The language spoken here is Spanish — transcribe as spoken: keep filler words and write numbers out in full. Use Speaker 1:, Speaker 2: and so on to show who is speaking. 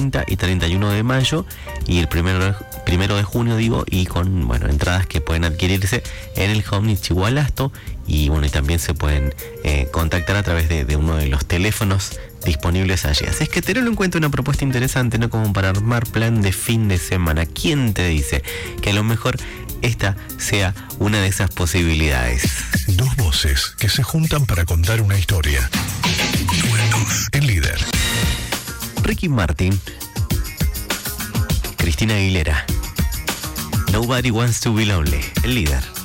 Speaker 1: treinta y treinta y uno de mayo y el primero, primero de junio, digo, y con, bueno, entradas que pueden adquirirse en el Omni Chigualasto, y bueno, y también se pueden eh, contactar a través de, de uno de los teléfonos disponibles allí. Así es que Terol encuentra una propuesta interesante, ¿no? Como para armar plan de fin de semana. ¿Quién te dice que a lo mejor esta sea una de esas posibilidades?
Speaker 2: Dos voces que se juntan para contar una historia. Duetos en Líder.
Speaker 1: Ricky Martin, Cristina Aguilera, Nobody Wants to Be Lonely, el Líder.